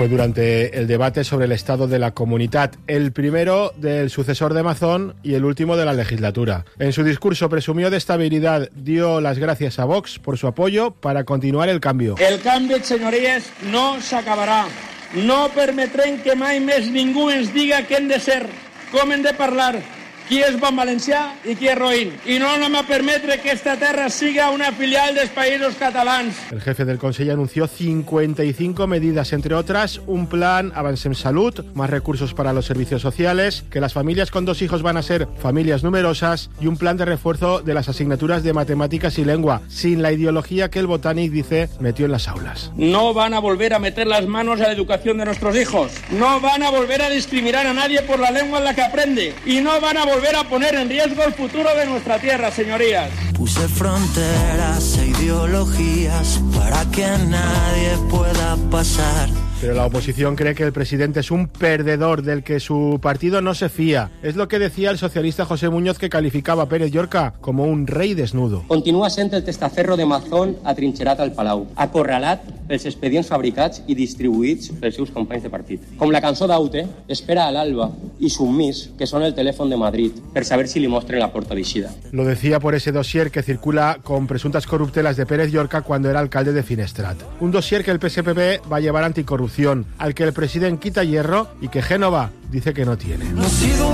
Fue durante el debate sobre el estado de la comunidad, el primero del sucesor de Mazón y el último de la legislatura. En su discurso presumió de estabilidad, dio las gracias a Vox por su apoyo para continuar el cambio. El canvi, senyories, no s'acabarà. No permetrem que mai més ningú ens diga què hem de ser, com hem de parlar, qui és bon valencià i qui és roïn. I no anem a permetre que esta terra siga una filial dels països catalans. El jefe del Consejo anunció 55 medidas, entre otras un plan Avancem Salud, más recursos para los servicios sociales, que las familias con 2 hijos van a ser familias numerosas y un plan de refuerzo de las asignaturas de matemáticas y lengua, sin la ideología que el Botànic dice metió en las aulas. No van a volver a meter las manos a la educación de nuestros hijos. No van a volver a discriminar a nadie por la lengua en la que aprende. Y no van a volver a poner en riesgo el futuro de nuestra tierra, señorías. Puse fronteras e ideologías para que nadie pueda pasar. Pero la oposición cree que el presidente es un perdedor del que su partido no se fía. Es lo que decía el socialista José Muñoz, que calificaba a Pérez Llorca como un rei desnudo. Continua sent el testaferro de Mazón atrinxerat al Palau, acorralat pels expedients fabricats i distribuïts pels seus companys de partit. Com la cançó d'Aute, espera a l'alba i submís que són el telèfon de Madrid per saber si li mostren la porta d'eixida. Lo decía por ese dossier que circula con presuntas corruptelas de Pérez Llorca cuando era alcalde de Finestrat. Un dossier que el PSPB va a llevar anticorrupción, al que el presidente quita hierro y que Génova dice que no tiene.